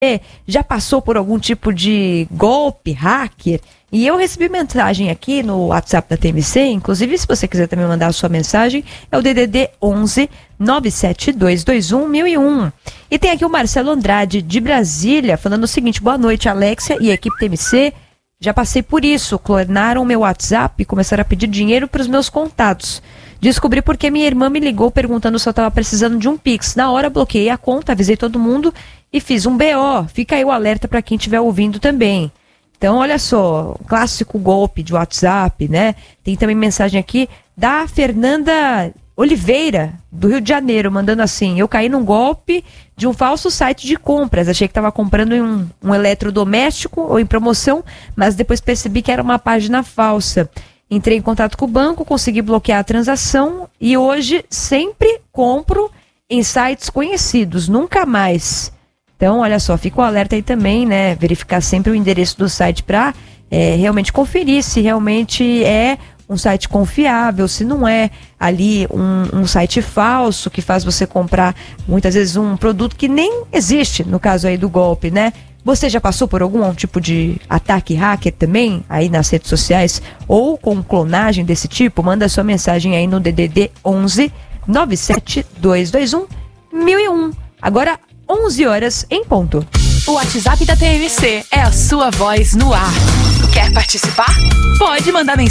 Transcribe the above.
já passou por algum tipo de golpe, hacker? E eu recebi mensagem aqui no WhatsApp da TMC, inclusive se você quiser também mandar a sua mensagem, é o DDD 11 97221 1001. E tem aqui o Marcelo Andrade de Brasília falando o seguinte: boa noite, Alexia e a equipe TMC. Já passei por isso, clonaram meu WhatsApp e começaram a pedir dinheiro para os meus contatos. Descobri porque minha irmã me ligou perguntando se eu estava precisando de um Pix. Na hora bloqueei a conta, avisei todo mundo e fiz um BO. Fica aí o alerta para quem estiver ouvindo também. Então, olha só, clássico golpe de WhatsApp, né? Tem também mensagem aqui da Fernanda Oliveira, do Rio de Janeiro, mandando assim: eu caí num golpe de um falso site de compras. Achei que estava comprando um eletrodoméstico ou em promoção, mas depois percebi que era uma página falsa. Entrei em contato com o banco, consegui bloquear a transação e hoje sempre compro em sites conhecidos, nunca mais. Então, olha só, fica o alerta aí também, né? Verificar sempre o endereço do site para realmente conferir se realmente é um site confiável, se não é ali um site falso que faz você comprar muitas vezes um produto que nem existe, no caso aí do golpe, né? Você já passou por algum tipo de ataque hacker também aí nas redes sociais ou com clonagem desse tipo? Manda sua mensagem aí no DDD 11 97221 1001. Agora 11 horas em ponto. O WhatsApp da TMC é a sua voz no ar. Quer participar? Pode mandar mensagem